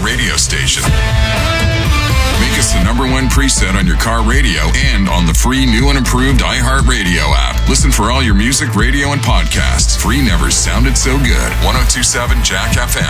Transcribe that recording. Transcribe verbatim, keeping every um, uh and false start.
radio station. Make us the number one preset on your car radio and on the free new and improved iHeartRadio app. Listen for all your music, radio, and podcasts. Free never sounded so good. ten twenty-seven Jack F M.